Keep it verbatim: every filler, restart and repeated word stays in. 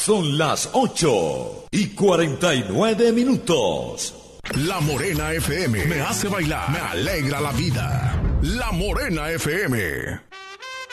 Son las ocho y cuarenta y nueve minutos. La Morena F M me hace bailar, me alegra la vida. La Morena F M.